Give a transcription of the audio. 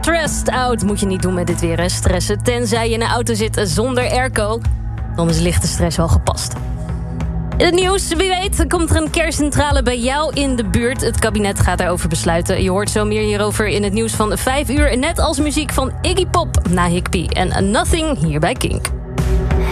Stressed out moet je niet doen met dit weer, hè? Stressen, tenzij je in een auto zit zonder airco. Dan is lichte stress wel gepast. In het nieuws, wie weet, komt er een kerncentrale bij jou in de buurt. Het kabinet gaat daarover besluiten. Je hoort zo meer hierover in het nieuws van 5 uur. Net als muziek van Iggy Pop na Higby en Nothing hier bij Kink.